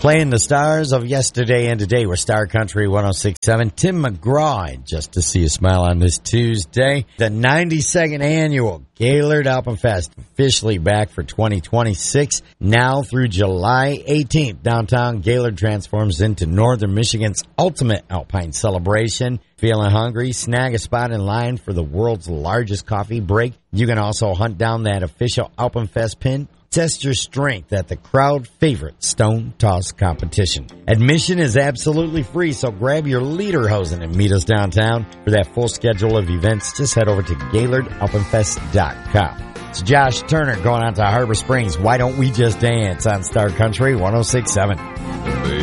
Playing the stars of yesterday and today with Star Country 106.7. Tim McGraw, just to see a smile on this Tuesday. The 92nd annual Gaylord Alpenfest officially back for 2026. Now through July 18th, downtown Gaylord transforms into Northern Michigan's ultimate alpine celebration. Feeling hungry? Snag a spot in line for the world's largest coffee break. You can also hunt down that official Alpenfest pin. Test your strength at the crowd favorite stone toss competition. Admission is absolutely free, so grab your lederhosen and meet us downtown. For that full schedule of events, just head over to GaylordAlpenfest.com. It's Josh Turner going out to Harbor Springs. Why don't we just dance on Star Country 106.7?